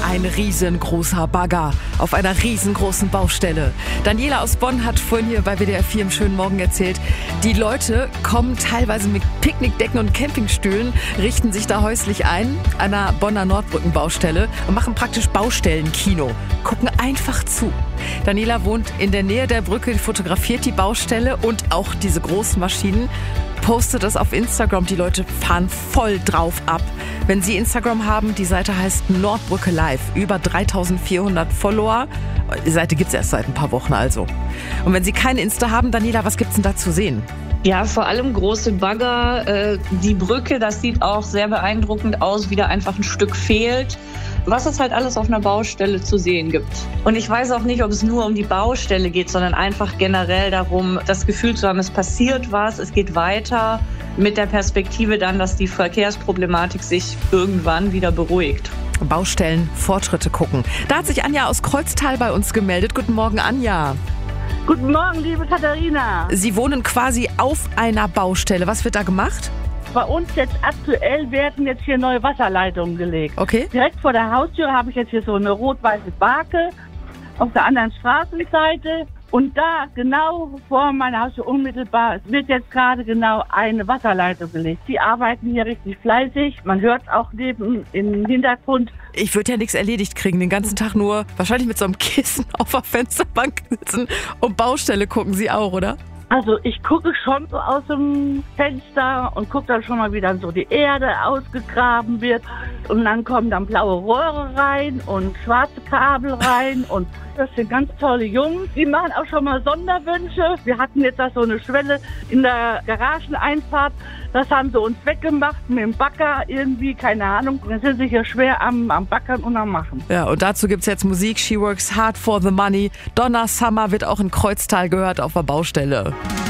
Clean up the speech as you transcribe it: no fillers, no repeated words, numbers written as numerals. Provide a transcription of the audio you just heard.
ein riesengroßer Bagger auf einer riesengroßen Baustelle. Daniela aus Bonn hat vorhin hier bei WDR 4 im schönen Morgen erzählt, die Leute kommen teilweise mit Picknickdecken und Campingstühlen, richten sich da häuslich ein an einer Bonner Nordbrückenbaustelle und machen praktisch Baustellenkino. Gucken einfach zu. Daniela wohnt in der Nähe der Brücke, fotografiert die Baustelle und auch diese großen Maschinen, postet das auf Instagram. Die Leute fahren voll drauf ab. Wenn Sie Instagram haben, die Seite heißt Nordbrücke Live. Über 3400 Follower. Die Seite gibt es erst seit ein paar Wochen also. Und wenn Sie kein Insta haben, Daniela, was gibt's denn da zu sehen? Ja, vor allem große Bagger. Die Brücke, das sieht auch sehr beeindruckend aus, wie da einfach ein Stück fehlt. Was es halt alles auf einer Baustelle zu sehen gibt. Und ich weiß auch nicht, ob es nur um die Baustelle geht, sondern einfach generell darum, das Gefühl zu haben, es passiert was, es geht weiter, mit der Perspektive dann, dass die Verkehrsproblematik sich irgendwann wieder beruhigt. Baustellen, Fortschritte gucken. Da hat sich Anja aus Kreuztal bei uns gemeldet. Guten Morgen, Anja. Guten Morgen, liebe Katharina. Sie wohnen quasi auf einer Baustelle. Was wird da gemacht? Bei uns jetzt aktuell werden jetzt hier neue Wasserleitungen gelegt. Okay. Direkt vor der Haustür habe ich jetzt hier so eine rot-weiße Barke auf der anderen Straßenseite. Und da, genau vor meiner Haustür unmittelbar, wird jetzt gerade genau eine Wasserleitung gelegt. Die arbeiten hier richtig fleißig. Man hört auch neben im Hintergrund. Ich würde ja nichts erledigt kriegen, den ganzen Tag nur wahrscheinlich mit so einem Kissen auf der Fensterbank sitzen und Baustelle gucken Sie auch, oder? Also ich gucke schon so aus dem Fenster und gucke dann schon mal, wie dann so die Erde ausgegraben wird. Und dann kommen dann blaue Rohre rein und schwarze Kabel rein. Und das sind ganz tolle Jungs. Die machen auch schon mal Sonderwünsche. Wir hatten jetzt da so eine Schwelle in der Garageneinfahrt. Das haben sie uns weggemacht mit dem Bagger irgendwie, keine Ahnung. Dann sind sie hier schwer am Backern und am Machen. Ja, und dazu gibt's jetzt Musik. She works hard for the money. Donna Summer wird auch in Kreuztal gehört auf der Baustelle.